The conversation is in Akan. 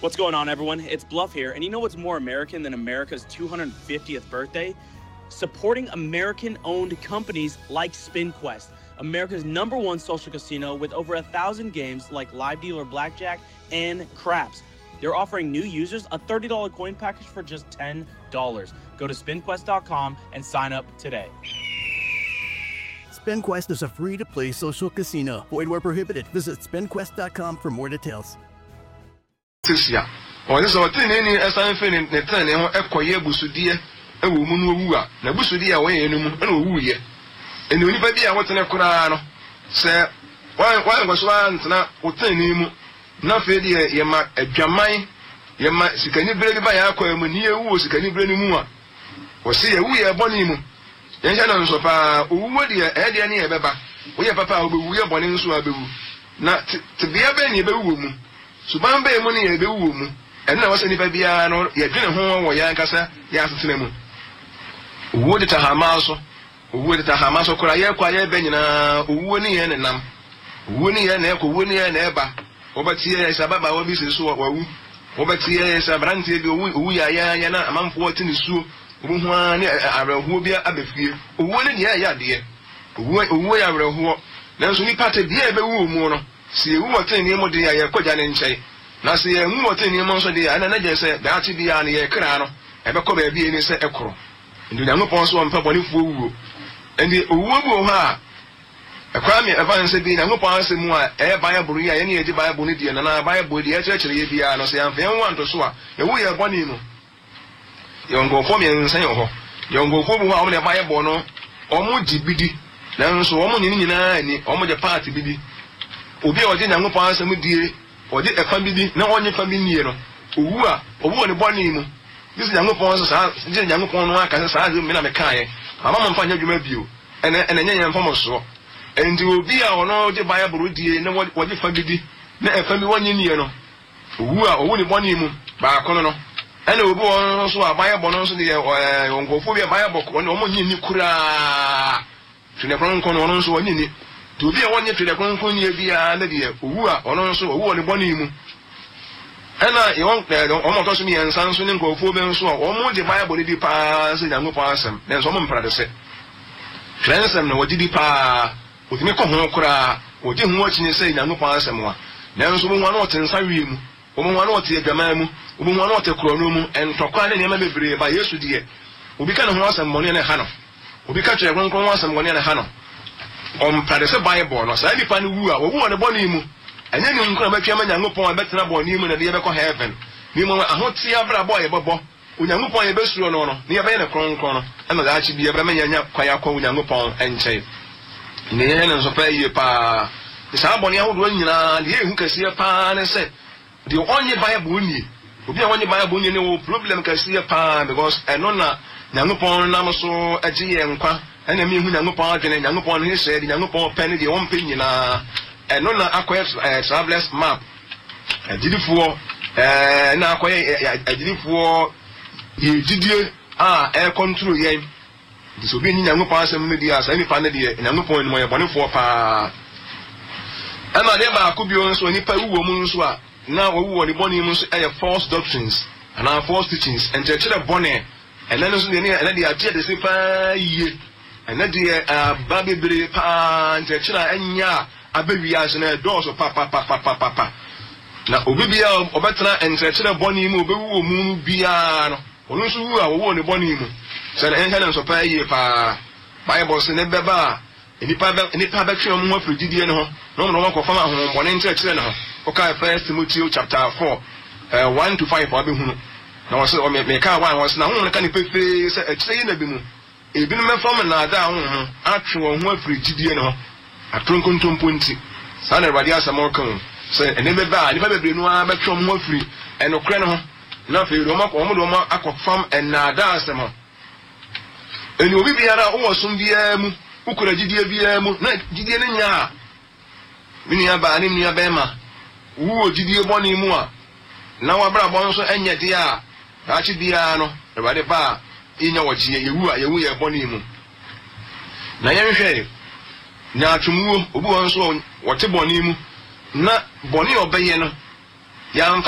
What's going on, everyone? It's Bluff here, and you know what's more American than America's 250th birthday? Supporting American-owned companies like SpinQuest, America's #1 social casino with over 1,000 games like Live Dealer Blackjack and Craps. They're offering new users a $30 coin package for just $10. Go to SpinQuest.com and sign up today. SpinQuest is a free-to-play social casino. Void where prohibited. Visit SpinQuest.com for more details. This is any assignment in the turn and Equia Busudia, a woman who are the Busudia way in woo ye. And the Unipedia was in a Kurano. Sir, why was one not what him? Not failure, Yama, a Jamai, Yama, she can you bring by Aqua when you was can you bring more? Or see, we are Bonimu. Then Shannon so far, who would you add any Baba? We are Papa, we are Bonin Suabu. Not to be a Benny Woman. Subambe money a bewu and now was any baby no ye dwene ho wo yan kasa ya asesene mu wo de ta hamaso kura ye kwa ye benyina wo ni ye nenam wo ni ye na ekwo wo ni ye na eba wo batie ye sababa wo bi sesu wo wu wo batie ye sabrante bi wo ya na amanfo wo tini su wo hu ani abrahuo bi abefie wo ni ye ya de wo ya abrahuo nanso ni pate bi e bewu mu no si ewu woten ni mo de ya koja ne nchai na si ewu woten ni mo so de ya na na je se da ati bi ya ne ye kra no e be ko ba bi ni se ekoro ndu nyango pon so mpa boni fu wuwo endi owuwo bu ha ekwa mi e fa nse bi na ngo pon ase mu a e ba ya buru ya ye ne ye di ba ya bonu die na ba ya bodi e kire ye bi ya no se ya mfa wan to so a ewu ye boni no yongo fo mi nsan yo ho yongo fo bu ha o ne ba ya bo no o mu jibidi na nso o mu nyina ni o mu je party bidi obi a odi nyango pa asem die odi efa bibi na onye fa bi nie no owu a owu ne boni mu dis nyango pa so sa je nyango pa no aka sa azu me na me kae mama mo mfa nya dwuma bio ene nya mfa mo so endi obi a ono je ba ya buru die na wodi fa bibi na efa bi wonye nie no owu a owu ne boni mu ba kono no ene obi ono so aba ya bono so de onkofo bi ba ya boko no mo nyi ni kura tune kono ono so wonye ni to be one year to the conclusion bia na de owu a ono nso owu ne boni mu ana e won omo to so mi ensan so ne nkofo be nso omo de bible di pa se nyango pa asem na so omo mpra de se transem na wodi di pa otimi ko ho kura wodi hu akini se nyango pa asem wa na nso mo wan otensa wi mu omo wan ote adwama mu omo wan ote krono mu entokwa ne nema bebre ba yesu die obi ka ne ho asem mo ne ha no obi ka tire kronkron asem mo ne ha no pradese bible no sa nipa ne wu a wo ne boni mu enye ni nkura batwa ma nyangopon abetena boni mu na de ye bekọ heaven ni mu ahoti abra boy bebo unyangopon ye besuro no no ne ye be ne kronkron no na da achi bi ye be manya kwaya kwa unyangopon enche ne ye ne so pa ye pa sa boni ahodo nyina de ye hu kase pa ne se de onye bible ni obi a onye bible ni ne wo problem kase pa because eno na nyangopon na mo so agi ye nkwa ene mi hu nyangopon adwene nyangopon no hye de nyangopon pen de won pe nyina eno na akoye travelers map agidifuo na akoye agidifuo ye gidie a e control yen disobi nyangopon asem me dia sa mi pa ne de nyangopon ni mo ye bonefo pa ana de ba akubio nso ni pa wuwo mu nso a na wuwo ni boni mu nso e false doctrines and false teachings and church bonne ene nso de ene de atie de se pa ye ene de babebere pa nchechira enya abewi ase na doso pa na obibia obetena nchechira boni mu obewu mu bia no onu so wu a wo ne boni mu se na enha nso pa ye pa bible se ne beba enipa ba twa mu afro didie ne ho no no ko fama ho boni nchechira ne ho okay 1 Timothy chapter 4 1 to 5 abehunu na wose o me ka wan wose na ho ne ka ne pefe se ekye na bi mu ebi no mefam na ada ho atwe wo ho afiri gidie no atronkontomponti sa na Awurade asamo kan se ene be ba ni ba bebre no a betwe mo afiri enokre no ho na fe ro ma ko mo do ma akofam na ada asemo eni obi biara wo som bia mu ukura gidie bia mu na gidie ne nya mini aba ni mini aba ma wo gidie boni mu a na wa bra bon so enye de a achi bia no Awurade ba inya wochie yewu ye boni mu na yenhwe na atumuo obu won so wote boni mu na boni obeye no ya